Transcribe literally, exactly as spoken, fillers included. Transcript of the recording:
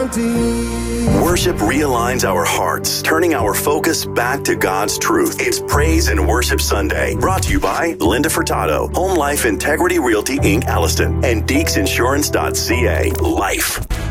bounty. Worship realigns our hearts, turning our focus back to God's truth. It's Praise and Worship Sunday, brought to you by Linda Furtado, Home Life Integrity Realty, Incorporated, Alliston, and Deeks Insurance dot C A. Life.